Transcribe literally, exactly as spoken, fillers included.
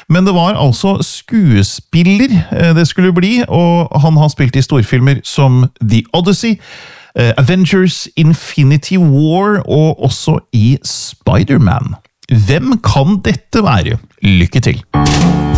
Men det var altså skuespiller det skulle bli, og han har spilt i storfilmer som The Odyssey, Avengers, Infinity War og også i Spider-Man. Hvem kan dette være? Lykke til!